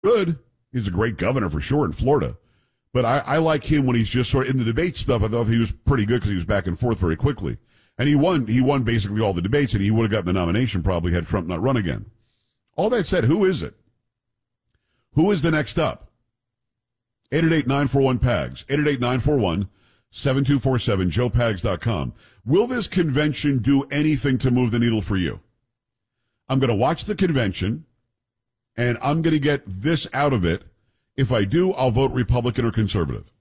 Good. He's a great governor for sure in Florida. But I like him when he's just sort of in the debate stuff. I thought he was pretty good because he was back and forth very quickly. And he won basically all the debates, and he would have gotten the nomination probably had Trump not run again. All that said, who is it? Who is the next up? 888-941-PAGS, 888-941-7247, joepags.com. Will this convention do anything to move the needle for you? I'm going to watch the convention, and I'm going to get this out of it. If I do, I'll vote Republican or conservative.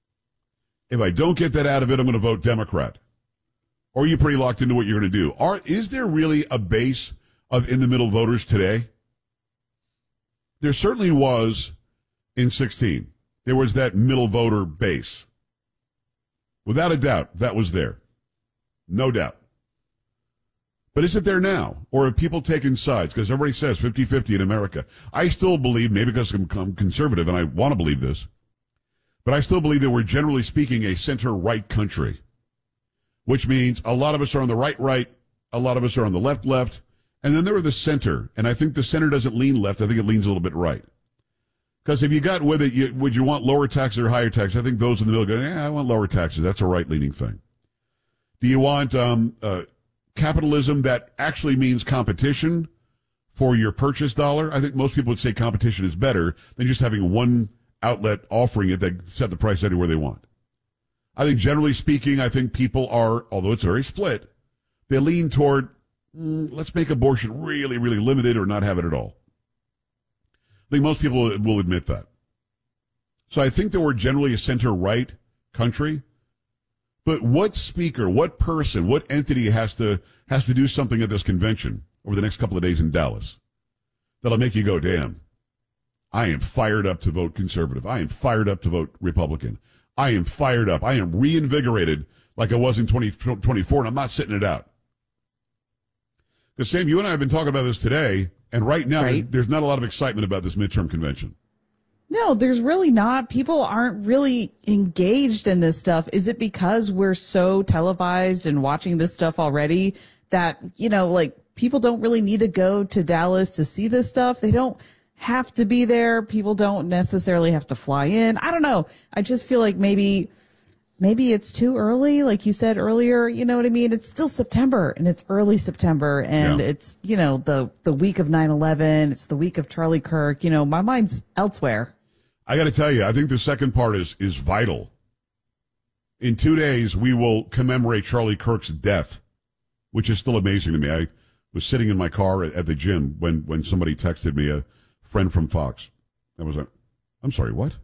If I don't get that out of it, I'm going to vote Democrat. Or are you pretty locked into what you're going to do? Is there really a base of in-the-middle voters today? There certainly was in 16. There was that middle voter base. Without a doubt, that was there. No doubt. But is it there now? Or have people taken sides? Because everybody says 50-50 in America. I still believe, maybe because I'm conservative and I want to believe this, but I still believe that we're generally speaking a center-right country, which means a lot of us are on the right, a lot of us are on the left, and then there are the center. And I think the center doesn't lean left. I think it leans a little bit right. Because if you got with it, would you want lower taxes or higher taxes? I think those in the middle go, I want lower taxes. That's a right-leaning thing. Do you want capitalism that actually means competition for your purchase dollar? I think most people would say competition is better than just having one outlet offering it that set the price anywhere they want. I think generally speaking, I think people are, although it's very split, they lean toward, let's make abortion really, really limited or not have it at all. I think most people will admit that. So I think that we're generally a center-right country. But what speaker, what person, what entity has to do something at this convention over the next couple of days in Dallas that'll make you go, damn, I am fired up to vote conservative. I am fired up to vote Republican. I am fired up. I am reinvigorated like I was in 2024, and I'm not sitting it out. Because, Sam, you and I have been talking about this today, and right now there's not a lot of excitement about this midterm convention. No, there's really not. People aren't really engaged in this stuff. Is it because we're so televised and watching this stuff already that, people don't really need to go to Dallas to see this stuff? They don't have to be there. People don't necessarily have to fly in. I don't know. I just feel like maybe it's too early, like you said earlier. You know what I mean? It's still September, and it's early September, and it's, the week of 9/11. It's the week of Charlie Kirk. My mind's elsewhere. I got to tell you, I think the second part is vital. In 2 days, we will commemorate Charlie Kirk's death, which is still amazing to me. I was sitting in my car at the gym when somebody texted me, a friend from Fox. I was like, I'm sorry, what?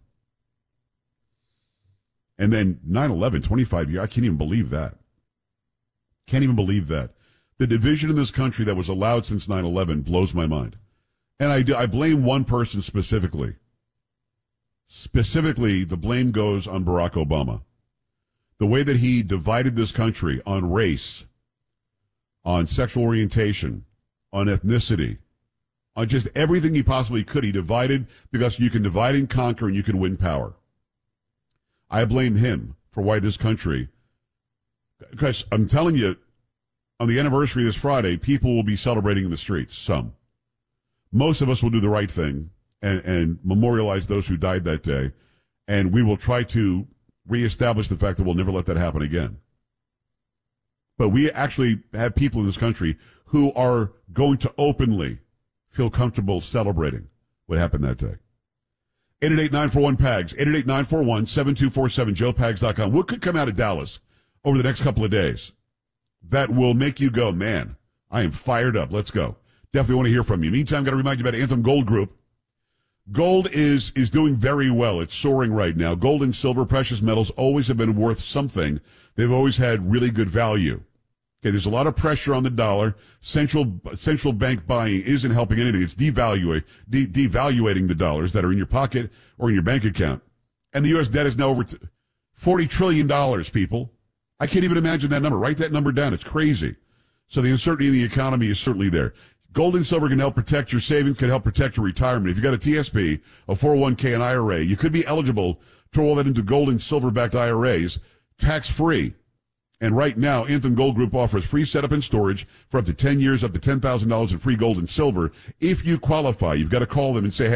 And then 9/11, 25 years, I can't even believe that. Can't even believe that. The division in this country that was allowed since 9/11 blows my mind. And I blame one person specifically. Specifically, the blame goes on Barack Obama. The way that he divided this country on race, on sexual orientation, on ethnicity, on just everything he possibly could. He divided because you can divide and conquer and you can win power. I blame him for why this country, because I'm telling you, on the anniversary this Friday, people will be celebrating in the streets, some. Most of us will do the right thing and memorialize those who died that day, and we will try to reestablish the fact that we'll never let that happen again. But we actually have people in this country who are going to openly feel comfortable celebrating what happened that day. 888-941-PAGS, 888-941-7247, joepags.com. What could come out of Dallas over the next couple of days that will make you go, man, I am fired up. Let's go. Definitely want to hear from you. Meantime, got to remind you about Anthem Gold Group. Gold is doing very well. It's soaring right now. Gold and silver, precious metals, always have been worth something. They've always had really good value. Okay, there's a lot of pressure on the dollar. Central bank buying isn't helping anything. It's devaluating the dollars that are in your pocket or in your bank account. And the U.S. debt is now over $40 trillion, people. I can't even imagine that number. Write that number down. It's crazy. So the uncertainty in the economy is certainly there. Gold and silver can help protect your savings, can help protect your retirement. If you've got a TSP, a 401k, an IRA, you could be eligible to roll that into gold and silver-backed IRAs, tax-free. And right now, Anthem Gold Group offers free setup and storage for up to 10 years, up to $10,000 in free gold and silver. If you qualify, you've got to call them and say, hey,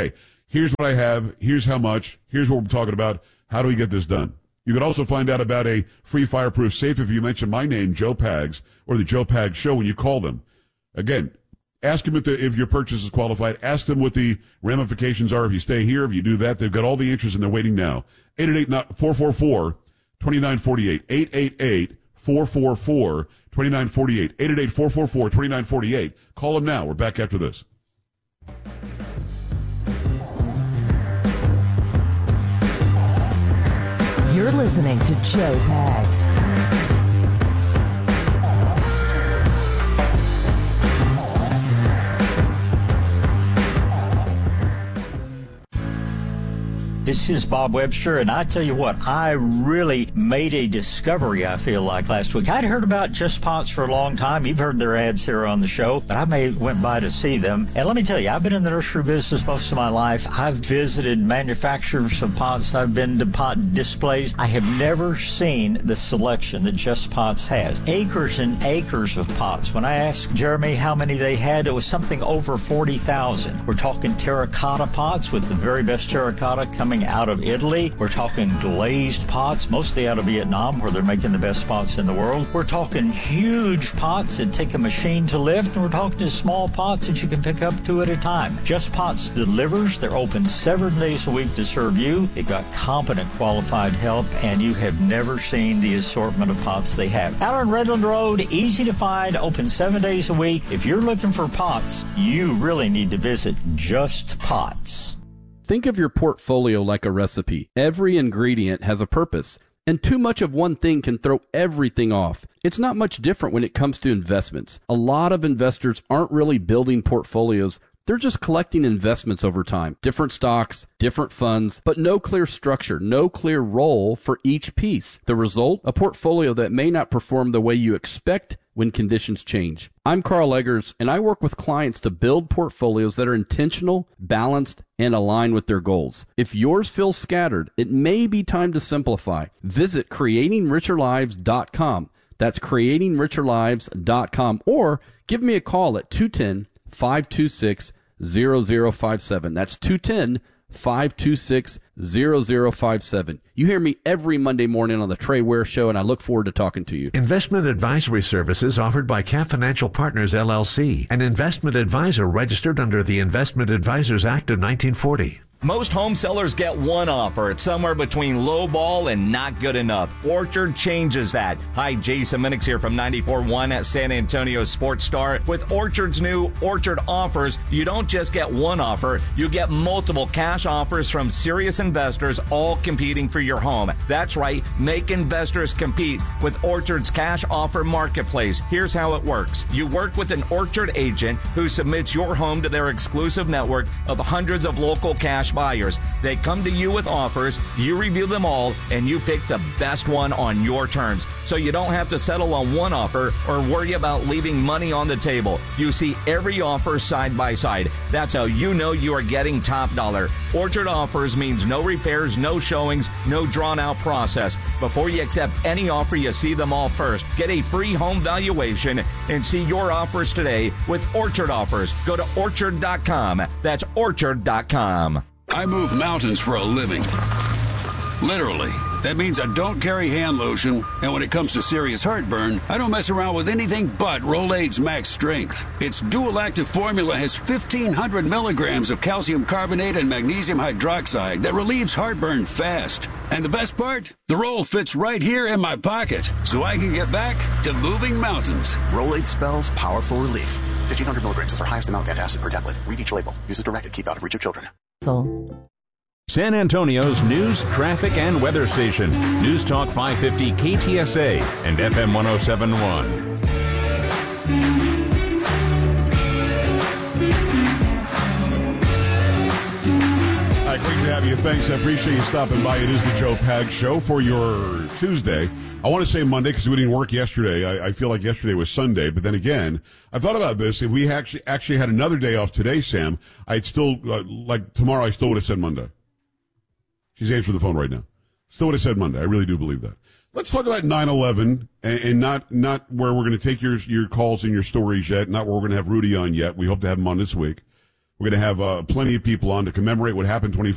Here's what I have. Here's how much. Here's what we're talking about. How do we get this done? You can also find out about a free fireproof safe if you mention my name, Joe Pags, or the Joe Pags Show when you call them. Again, ask them if your purchase is qualified. Ask them what the ramifications are if you stay here. If you do that, they've got all the answers and they're waiting now. 888-444-2948. 888-444-2948. 888-444-2948. Call them now. We're back after this. You're listening to Joe Pags. This is Bob Webster, and I tell you what, I really made a discovery, I feel like, last week. I'd heard about Just Pots for a long time. You've heard their ads here on the show, but I went by to see them. And let me tell you, I've been in the nursery business most of my life. I've visited manufacturers of pots. I've been to pot displays. I have never seen the selection that Just Pots has. Acres and acres of pots. When I asked Jeremy how many they had, it was something over 40,000. We're talking terracotta pots with the very best terracotta coming out of Italy. We're talking glazed pots, mostly out of Vietnam, where they're making the best pots in the world. We're talking huge pots that take a machine to lift, and we're talking to small pots that you can pick up two at a time. Just Pots delivers. They're open 7 days a week to serve you. They've got competent, qualified help, and you have never seen the assortment of pots they have. Out on Redland Road, easy to find, open 7 days a week. If you're looking for pots, you really need to visit Just Pots. Think of your portfolio like a recipe. Every ingredient has a purpose, and too much of one thing can throw everything off. It's not much different when it comes to investments. A lot of investors aren't really building portfolios. They're just collecting investments over time. Different stocks, different funds, but no clear structure, no clear role for each piece. The result? A portfolio that may not perform the way you expect when conditions change. I'm Carl Eggers, and I work with clients to build portfolios that are intentional, balanced, and aligned with their goals. If yours feels scattered, it may be time to simplify. Visit creatingricherlives.com. That's creatingricherlives.com, or give me a call at 210-526-0057. That's 210-526-0057. You hear me every Monday morning on the Trey Ware Show, and I look forward to talking to you. Investment advisory services offered by Cap Financial Partners, LLC, an investment advisor registered under the Investment Advisors Act of 1940. Most home sellers get one offer. It's somewhere between low ball and not good enough. Orchard changes that. Hi, Jason Minix here from 94.1 at San Antonio Sports Star. With Orchard's new Orchard offers, you don't just get one offer, you get multiple cash offers from serious investors, all competing for your home. That's right, make investors compete with Orchard's cash offer marketplace. Here's how it works. You work with an Orchard agent who submits your home to their exclusive network of hundreds of local cash buyers. They come to you with offers, you review them all, and you pick the best one on your terms. So you don't have to settle on one offer or worry about leaving money on the table. You see every offer side by side. That's how you know you are getting top dollar. Orchard offers means no repairs, no showings, no drawn out process. Before you accept any offer, you see them all first. Get a free home valuation and see your offers today with Orchard offers. Go to orchard.com. That's orchard.com. I move mountains for a living. Literally. That means I don't carry hand lotion, and when it comes to serious heartburn, I don't mess around with anything but Rolaids Max Strength. Its dual active formula has 1,500 milligrams of calcium carbonate and magnesium hydroxide that relieves heartburn fast. And the best part? The roll fits right here in my pocket, so I can get back to moving mountains. Rolaids spells powerful relief. 1,500 milligrams is our highest amount of antacid per tablet. Read each label. Use as directed. Keep out of reach of children. San Antonio's news, traffic, and weather station. News Talk 550 KTSA and FM 107.1. Great to have you. Thanks. I appreciate you stopping by. It is the Joe Pags Show for your Tuesday. I want to say Monday because we didn't work yesterday. I feel like yesterday was Sunday, but then again, I thought about this. If we actually had another day off today, Sam, I'd still, like tomorrow, I still would have said Monday. She's answering the phone right now. Still would have said Monday. I really do believe that. Let's talk about 9/11 and not where we're going to take your calls and your stories yet, not where we're going to have Rudy on yet. We hope to have him on this week. We're going to have plenty of people on to commemorate what happened 25